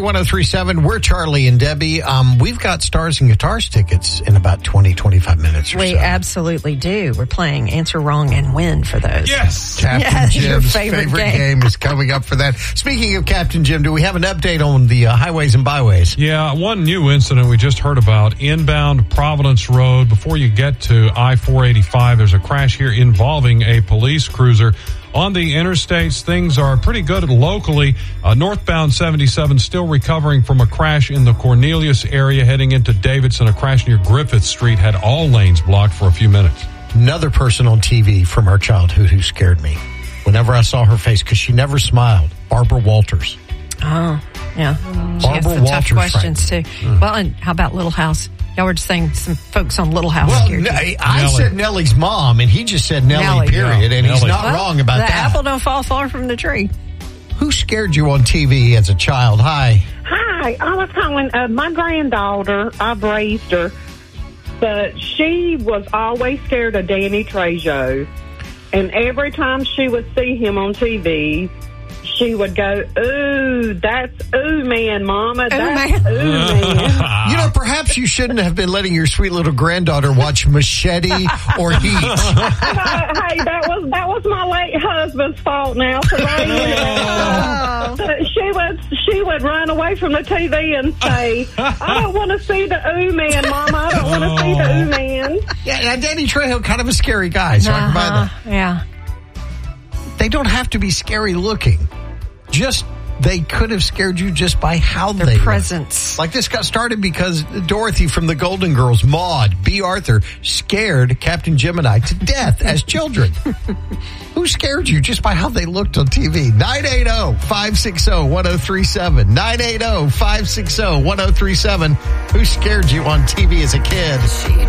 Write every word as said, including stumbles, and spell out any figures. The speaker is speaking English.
one oh three point seven. We're Charlie and Debbie. Um, we've got Stars and Guitars tickets in about twenty, twenty-five minutes or We so. absolutely do. We're playing Answer Wrong and Win for those. Yes. Captain Yes, your Jim's favorite favorite, game. game. is coming up for that. Speaking of Captain Jim, do we have an update on the uh, highways and byways? Yeah, one new incident we just heard about, inbound Providence Road. Before you get to I four eighty-five, there's a crash here involving a police cruiser. On the interstates, things are pretty good locally. Uh, northbound seventy-seven still recovering from a crash in the Cornelius area heading into Davidson. A crash near Griffith Street had all lanes blocked for a few minutes. Another person on T V from our childhood who scared me whenever I saw her face because she never smiled. Barbara Walters. Oh, yeah. She Barbara has some tough Walters, questions, too. Mm. Well, and how about Little House? Y'all were just saying some folks on Little House Well, scared you. I, I Nelly. said Nellie's mom, and he just said Nellie, Nellie. period, Yeah, and he's Nellie. not Well, wrong about the that. apple don't fall far from the tree. Who scared you on T V as a child? Hi. Hi, I was calling. Uh, my granddaughter, I've raised her, but she was always scared of Danny Trejo. And every time she would see him on T V, she would go, ooh, that's ooh man, Mama. That's man. ooh man. You know, perhaps you shouldn't have been letting your sweet little granddaughter watch Machete or Heat. Uh, hey, that was that was my late husband's fault now for raising her. But she would she would run away from the T V and say, I don't want to see the ooh man, Mama. I don't want to see the ooh man. Yeah, now Danny Trejo, kind of a scary guy, so I can buy that. Uh-huh, yeah. They don't have to be scary looking. Just, they could have scared you just by how Their they look. presence. Like this got started because Dorothy from the Golden Girls, Maude, B. Arthur, scared Captain Gemini to death as children. Who scared you just by how they looked on T V? nine eight zero, five six zero, one zero three seven. nine eight zero, five six zero, one zero three seven. Who scared you on T V as a kid?